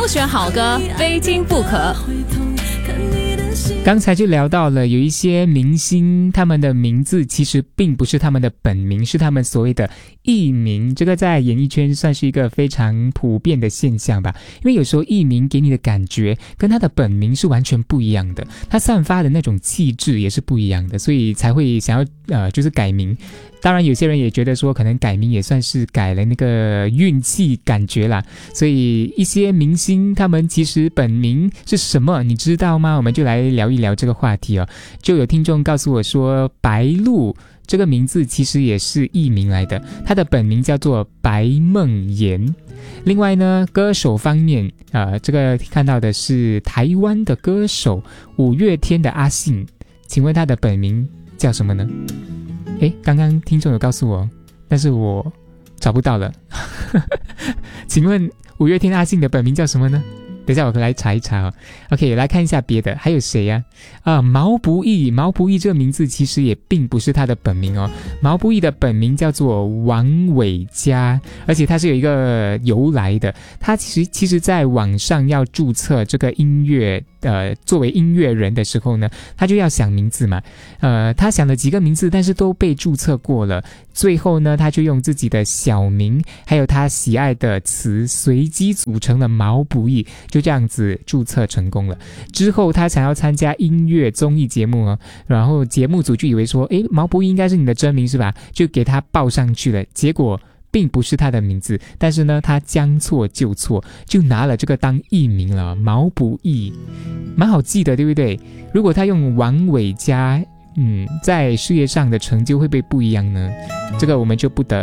优选好歌，非听不可。 刚才就聊到了有一些明星，他们的名字其实并不是他们的本名，是他们所谓的艺名。这个在演艺圈算是一个非常普遍的现象吧，因为有时候艺名给你的感觉跟他的本名是完全不一样的，他散发的那种气质也是不一样的，所以才会想要就是改名。当然有些人也觉得说可能改名也算是改了那个运气感觉啦，所以一些明星他们其实本名是什么你知道吗？我们就来聊一聊这个话题哦。就有听众告诉我说白鹿这个名字其实也是艺名来的，他的本名叫做白梦妍。另外呢，歌手方面这个看到的是台湾的歌手五月天的阿信，请问他的本名叫什么呢？刚刚听众有告诉我，但是我找不到了请问五月天阿信的本名叫什么呢？等一下我来查一查哦。 OK， 来看一下别的，还有谁呀？毛不易这个名字其实也并不是他的本名哦。毛不易的本名叫做王伟嘉，而且他是有一个由来的。他其实在网上要注册这个音乐作为音乐人的时候呢，他就要想名字嘛。他想了几个名字，但是都被注册过了。最后呢，他就用自己的小名还有他喜爱的词随机组成了毛不易，就这样子注册成功了。之后他想要参加音乐综艺节目哦，然后节目组就以为说毛不易应该是你的真名是吧，就给他报上去了。结果并不是他的名字，但是呢他将错就错，就拿了这个当艺名了，毛不易，蛮好记的对不对？如果他用王伟嘉在事业上的成就会不会不一样呢？这个我们就不得